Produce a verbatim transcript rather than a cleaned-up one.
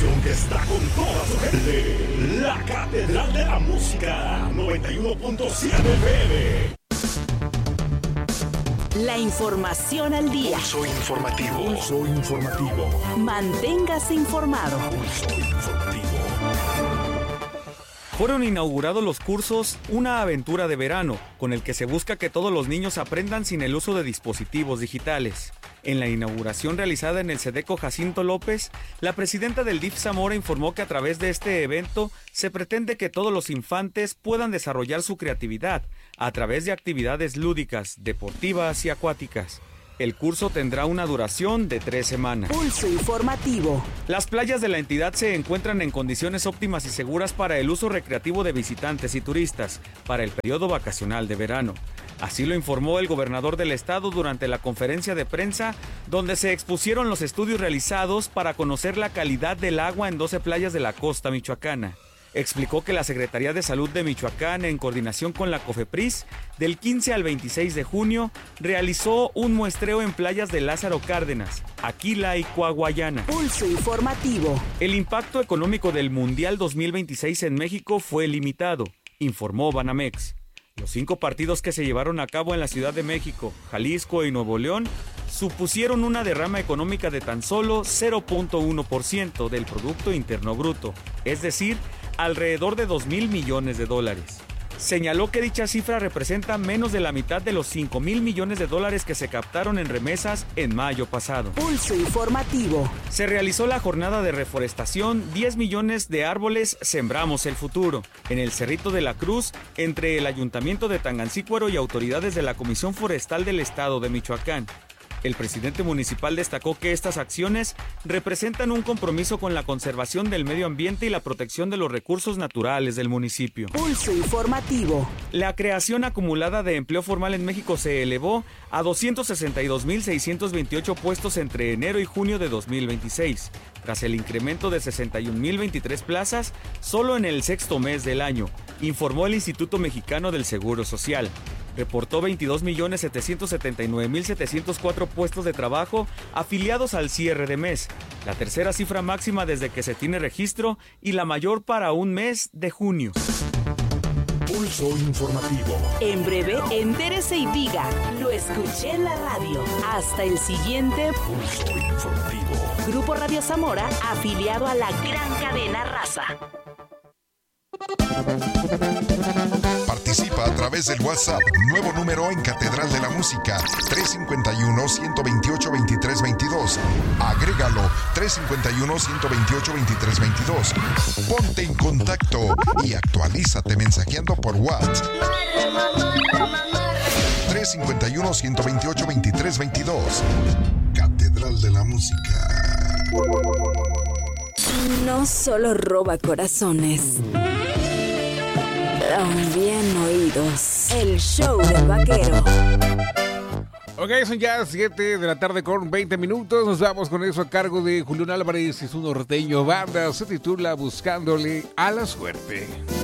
estación que está con toda su gente. La Catedral de la Música, noventa y uno punto siete F M. La información al día. Pulso informativo. Pulso informativo. Manténgase informado. Pulso informativo. Fueron inaugurados los cursos Una Aventura de Verano, con el que se busca que todos los niños aprendan sin el uso de dispositivos digitales. En la inauguración realizada en el Sedeco Jacinto López, la presidenta del D I F Zamora informó que a través de este evento se pretende que todos los infantes puedan desarrollar su creatividad a través de actividades lúdicas, deportivas y acuáticas. El curso tendrá una duración de tres semanas. Pulso informativo. Las playas de la entidad se encuentran en condiciones óptimas y seguras para el uso recreativo de visitantes y turistas para el periodo vacacional de verano. Así lo informó el gobernador del estado durante la conferencia de prensa, donde se expusieron los estudios realizados para conocer la calidad del agua en doce playas de la costa michoacana. Explicó que la Secretaría de Salud de Michoacán, en coordinación con la COFEPRIS, del quince al veintiséis de junio, realizó un muestreo en playas de Lázaro Cárdenas, Aquila y Coahuayana. Pulso informativo. El impacto económico del Mundial dos mil veintiséis en México fue limitado, informó Banamex. Los cinco partidos que se llevaron a cabo en la Ciudad de México, Jalisco y Nuevo León supusieron una derrama económica de tan solo cero punto uno por ciento del Producto Interno Bruto, es decir, alrededor de dos mil millones de dólares. Señaló que dicha cifra representa menos de la mitad de los cinco mil millones de dólares que se captaron en remesas en mayo pasado. Pulso informativo. Se realizó la jornada de reforestación diez millones de árboles Sembramos el Futuro en el Cerrito de la Cruz entre el Ayuntamiento de Tangancícuaro y autoridades de la Comisión Forestal del Estado de Michoacán. El presidente municipal destacó que estas acciones representan un compromiso con la conservación del medio ambiente y la protección de los recursos naturales del municipio. Pulso informativo. La creación acumulada de empleo formal en México se elevó a doscientos sesenta y dos mil seiscientos veintiocho puestos entre enero y junio de dos mil veintiséis, tras el incremento de sesenta y un mil veintitrés plazas solo en el sexto mes del año, informó el Instituto Mexicano del Seguro Social. Reportó veintidós millones setecientos setenta y nueve mil setecientos cuatro puestos de trabajo afiliados al cierre de mes, la tercera cifra máxima desde que se tiene registro y la mayor para un mes de junio. Pulso informativo. En breve, entérese y diga, lo escuché en la radio. Hasta el siguiente Pulso informativo. Grupo Radio Zamora, afiliado a la gran cadena Raza. Participa a través del WhatsApp, nuevo número en Catedral de la Música, tres cinco uno, uno dos ocho, dos tres dos dos. Agrégalo, tres cinco uno, uno dos ocho, dos tres dos dos. Ponte en contacto y actualízate mensajeando por WhatsApp. tres cinco uno, uno dos ocho, dos tres dos dos. Catedral de la Música. No solo roba corazones, también oídos. El show del vaquero. Ok, son ya siete de la tarde con veinte minutos. Nos vamos con eso a cargo de Julián Álvarez y su norteño banda. Se titula Buscándole a la Suerte.